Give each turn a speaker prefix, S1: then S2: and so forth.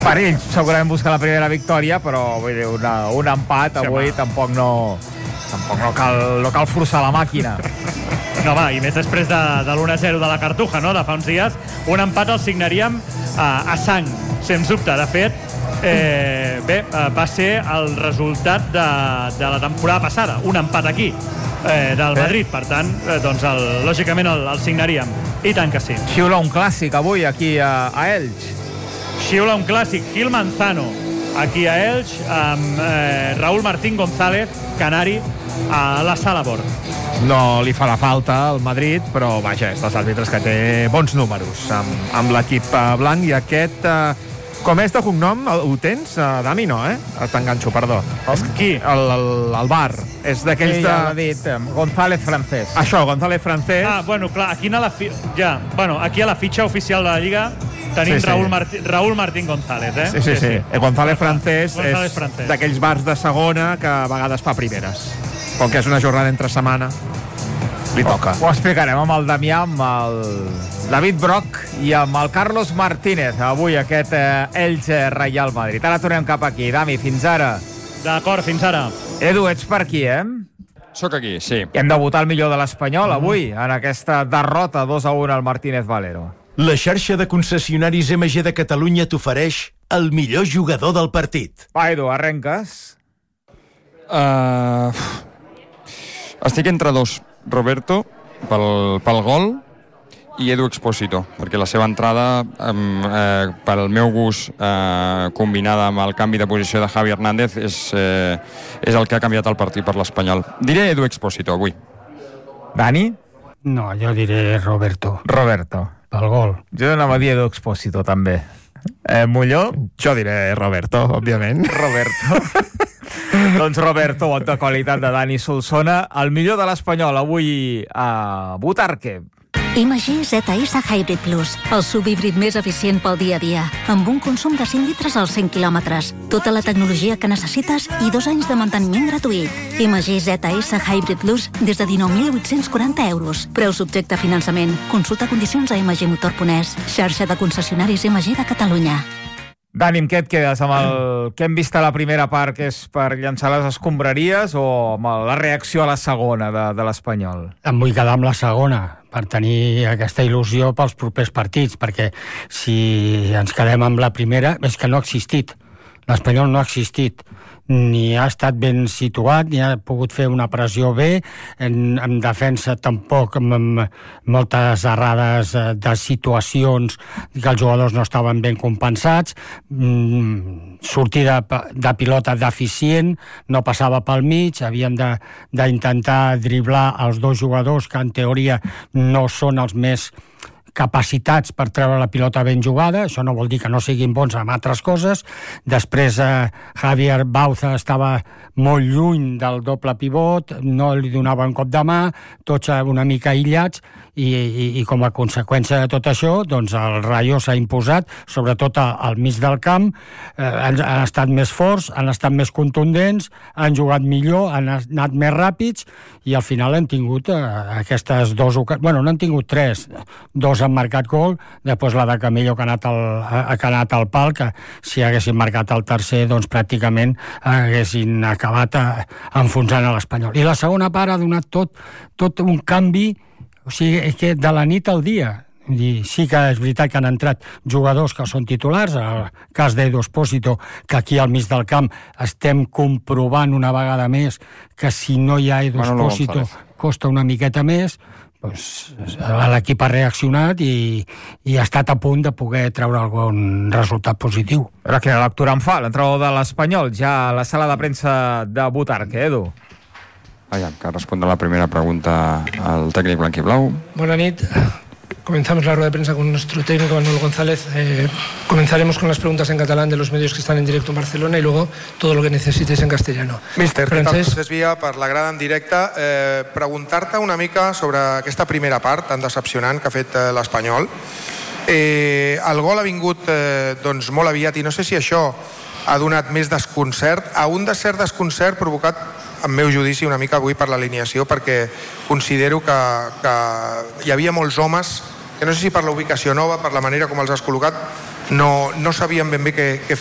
S1: Per ells segurament busca la primera victòria, però vull dir, un empat avui tampoc no cal forçar la màquina.
S2: No, va, i més després de l'1-0 de la Cartuja, no?, de fa uns dies, un empat el signaríem a sang, sens dubte. De fet, va ser el resultat de la temporada passada, un empat aquí, del Madrid. Per tant, doncs, lògicament el signaríem. I tant que sí.
S1: Xiula un clàssic avui aquí a Elx.
S2: Xiula un clàssic, Gil Manzano, aquí a Elx, amb Raúl Martín González, canari, a la sala bord.
S1: No li farà falta al Madrid, però vaja, és dels àrbitres que té bons números amb l'equip blanc. I aquest, com és de cognom? Ho tens, Dami? No, t'enganxo, perdó.
S2: Qui?
S1: El bar. És d'aquells
S3: sí, ja l'ha dit, González Francés.
S1: Això, González Francés.
S2: Bueno, clar, aquí a la fitxa oficial de la Lliga tenim Raúl Martín González,
S1: Sí. González Francés és d'aquells bars de segona que a vegades fa primeres. Com que és una jornada entre setmana, li toca. Ho explicarem amb el Damià, amb el David Broc i amb el Carlos Martínez. Avui aquest Elx Reial Madrid. Ara tornem cap aquí. Dami, fins ara.
S2: D'acord, fins ara.
S1: Edu, ets per aquí,
S4: Soc aquí, sí.
S1: I hem de votar el millor de l'Espanyol avui, en aquesta derrota 2-1 al Martínez Valero.
S5: La xarxa de concessionaris MG de Catalunya t'ofereix el millor jugador del partit.
S1: Va, Edu, arrenques.
S4: Estic entre dos. Roberto, pel gol, i Edu Expósito, perquè la seva entrada, pel meu gust, combinada amb el canvi de posició de Javi Hernández, és el que ha canviat el partit per l'Espanyol. Diré Edu Expósito avui.
S1: Dani?
S6: No, jo diré Roberto. Pel gol.
S1: Jo anava a dir Edu Expósito, també. Molló? Jo diré Roberto, òbviament. Doncs Roberto, vot de qualitat de Dani Solsona. El millor de l'Espanyol avui a Butarque.
S7: IMG ZS Hybrid Plus, el SUV híbrid més eficient pel dia a dia, amb un consum de 5 litres als 100 quilòmetres, tota la tecnologia que necessites i 2 anys de manteniment gratuït. IMG ZS Hybrid Plus des de 19.840 euros. Preu subjecte a finançament. Consulta condicions a imgmotor.es. Xarxa de concessionaris IMG de Catalunya.
S1: Dani, amb què et quedes? Amb el que hem vist a la primera part, que és per llançar les escombraries, o amb la reacció a la segona de l'Espanyol?
S6: Em vull quedar amb la segona, per tenir aquesta il·lusió pels propers partits, perquè si ens quedem amb la primera, és que no ha existit. L'Espanyol no ha existit, ni ha estat ben situat, ni ha pogut fer una pressió bé, en defensa tampoc, amb moltes errades de situacions que els jugadors no estaven ben compensats, sortida de pilota deficient, no passava pel mig, havíem d'intentar driblar els dos jugadors que en teoria no són els més capacitats per treure la pilota ben jugada. Això no vol dir que no siguin bons amb altres coses. Després Javier Bauza estava molt lluny del doble pivot, no li donava un cop de mà, tots una mica aïllats, i com a conseqüència de tot això, doncs el Rayo s'ha imposat, sobretot al mig del camp. Han estat més forts, han estat més contundents, han jugat millor, han anat més ràpids, i al final han tingut aquestes dues ocasions. Bueno, no han tingut tres, dos han marcat gol, després la de Camello que ha anat al pal, que si haguessin marcat el tercer, doncs pràcticament haguessin acabat enfonsant a l'Espanyol. I la segona part ha donat tot un canvi, o sigui, que de la nit al dia. Sí que és veritat que han entrat jugadors que són titulars, el cas d'Edu Expósito, que aquí al mig del camp estem comprovant una vegada més que si no hi ha Edu Expósito costa una miqueta més. Doncs l'equip ha reaccionat i ha estat a punt de poder treure algun resultat positiu.
S1: Però quina lectura en fa l'entrenador de l'Espanyol ja a la sala de premsa de Butarque, Edu?
S4: Que respondrà la primera pregunta al tècnic blanquiblau.
S8: Bona nit. Comenzamos la rueda de prensa con nuestro técnico Manuel González. Comenzaremos con las preguntas en catalán de los medios que están en directo en Barcelona y luego todo lo que necesitéis en castellano.
S9: Míster, què tal? Francesc Via per la grada en directe. Preguntar-te una mica sobre aquesta primera part tan decepcionant que ha fet l'Espanyol. El gol ha vingut molt aviat i no sé si això ha donat més desconcert, un cert desconcert provocat, en meu judici, una mica avui per l'alineació, perquè considero que hi havia molts homes que no sé si per la ubicació nova, per la manera com els has col·locat, no sabien ben bé què